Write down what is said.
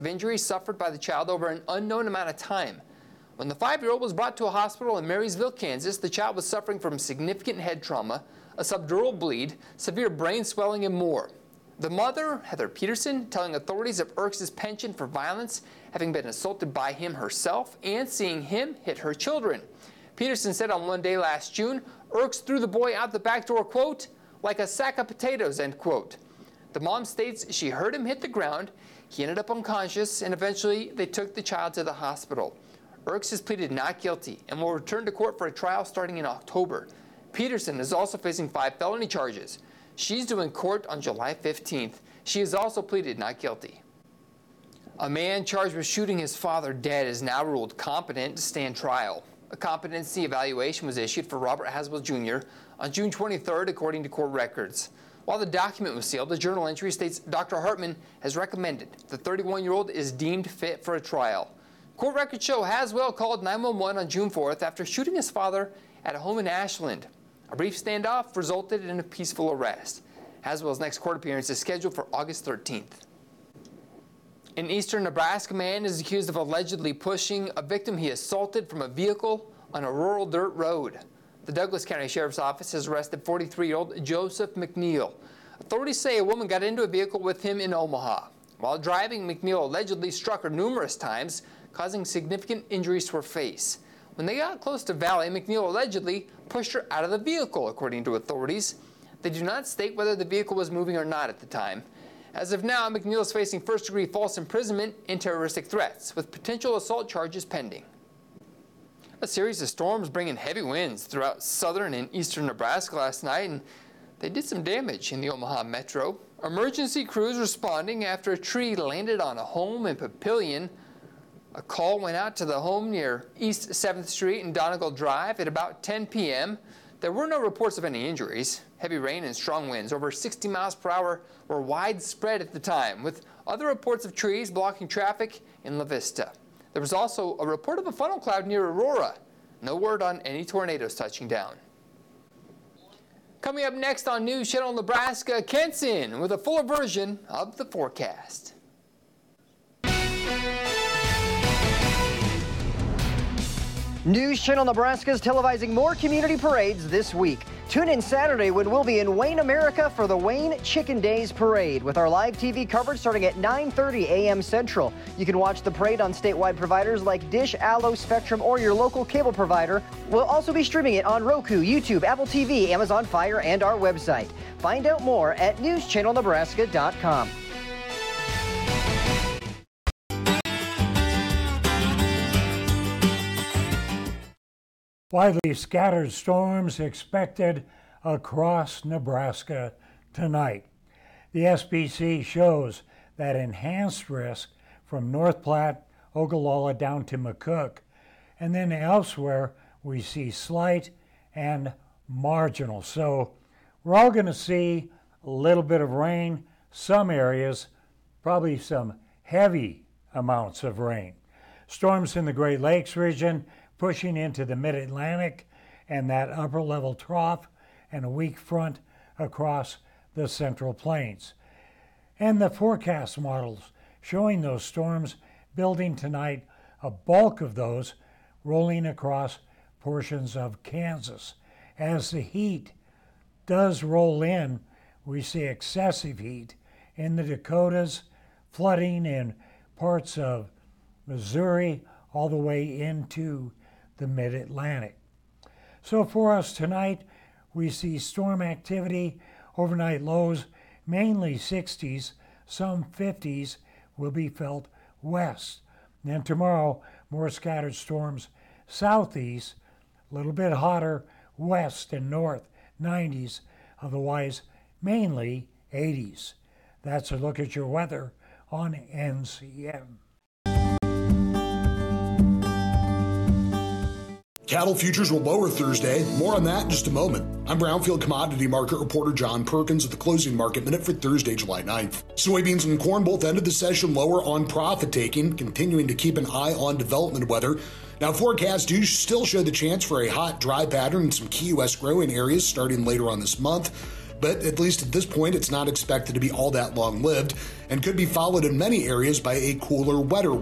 of injuries suffered by the child over an unknown amount of time. When the 5-year-old was brought to a hospital in Marysville, Kansas, the child was suffering from significant head trauma, a subdural bleed, severe brain swelling, and more. The mother, Heather Peterson, telling authorities of Erks' penchant for violence, having been assaulted by him herself and seeing him hit her children. Peterson said on one day last June, Erks threw the boy out the back door, quote, like a sack of potatoes, end quote. The mom states she heard him hit the ground, he ended up unconscious, and eventually they took the child to the hospital. Erks has pleaded not guilty and will return to court for a trial starting in October. Peterson is also facing 5 felony charges. She's due in court on July 15th. She has also pleaded not guilty. A man charged with shooting his father dead is now ruled competent to stand trial. A competency evaluation was issued for Robert Haswell Jr. on June 23rd, according to court records. While the document was sealed, the journal entry states Dr. Hartman has recommended the 31-year-old is deemed fit for a trial. Court records show Haswell called 911 on June 4th after shooting his father at a home in Ashland. A brief standoff resulted in a peaceful arrest. Haswell's next court appearance is scheduled for August 13th. An eastern Nebraska man is accused of allegedly pushing a victim he assaulted from a vehicle on a rural dirt road. The Douglas County Sheriff's Office has arrested 43-year-old Joseph McNeil. Authorities say a woman got into a vehicle with him in Omaha. While driving, McNeil allegedly struck her numerous times, causing significant injuries to her face. When they got close to Valley, McNeil allegedly pushed her out of the vehicle, according to authorities. They do not state whether the vehicle was moving or not at the time. As of now, McNeil is facing first-degree false imprisonment and terroristic threats, with potential assault charges pending. A series of storms bringing heavy winds throughout southern and eastern Nebraska last night, and they did some damage in the Omaha metro. Emergency crews responding after a tree landed on a home in Papillion. A call went out to the home near East 7th Street and Donegal Drive at about 10 p.m. There were no reports of any injuries. Heavy rain and strong winds over 60 miles per hour were widespread at the time, with other reports of trees blocking traffic in La Vista. There was also a report of a funnel cloud near Aurora. No word on any tornadoes touching down. Coming up next on News Channel Nebraska, Kenson with a fuller version of the forecast. News Channel Nebraska is televising more community parades this week. Tune in Saturday when we'll be in Wayne, America for the Wayne Chicken Days Parade with our live TV coverage starting at 9:30 a.m. Central. You can watch the parade on statewide providers like Dish, Allo, Spectrum, or your local cable provider. We'll also be streaming it on Roku, YouTube, Apple TV, Amazon Fire, and our website. Find out more at newschannelnebraska.com. Widely scattered storms expected across Nebraska tonight. The SPC shows that enhanced risk from North Platte, Ogallala down to McCook, and then elsewhere we see slight and marginal. So we're all going to see a little bit of rain, some areas, probably some heavy amounts of rain. Storms in the Great Lakes region pushing into the mid-Atlantic and that upper-level trough, and a weak front across the Central Plains. And the forecast models showing those storms building tonight, a bulk of those rolling across portions of Kansas. As the heat does roll in, we see excessive heat in the Dakotas, flooding in parts of Missouri, all the way into the mid-Atlantic. So for us tonight, we see storm activity, overnight lows, mainly 60s, some 50s will be felt west. Then tomorrow, more scattered storms southeast, a little bit hotter west and north, 90s, otherwise mainly 80s. That's a look at your weather on NCN. Cattle futures will lower Thursday. More on that in just a moment. I'm Brownfield commodity market reporter John Perkins with the closing market minute for Thursday, July 9th. Soybeans and corn both ended the session lower on profit taking, continuing to keep an eye on development weather. Now, forecasts do still show the chance for a hot, dry pattern in some key U.S. growing areas starting later on this month. but at least at this point, it's not expected to be all that long-lived and could be followed in many areas by a cooler, wetter